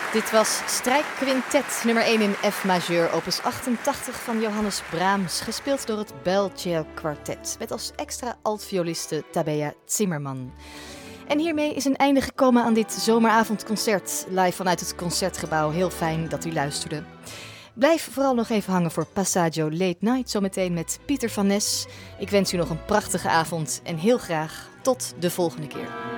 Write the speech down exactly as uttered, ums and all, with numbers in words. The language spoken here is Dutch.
Dit was Strijkquintet nummer één in F majeur, opus achtentachtig van Johannes Brahms, gespeeld door het Bell-Chair Quartet, met als extra altvioliste Tabea Zimmerman. En hiermee is een einde gekomen aan dit zomeravondconcert, live vanuit het Concertgebouw. Heel fijn dat u luisterde. Blijf vooral nog even hangen voor Passaggio Late Night, zometeen met Pieter van Nes. Ik wens u nog een prachtige avond en heel graag tot de volgende keer.